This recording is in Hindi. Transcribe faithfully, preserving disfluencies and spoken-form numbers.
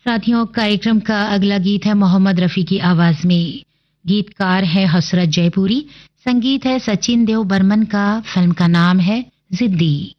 साथियों, कार्यक्रम का अगला गीत है मोहम्मद रफी की आवाज में। गीतकार है हसरत जयपुरी, संगीत है सचिन देव बर्मन का, फिल्म का नाम है जिद्दी।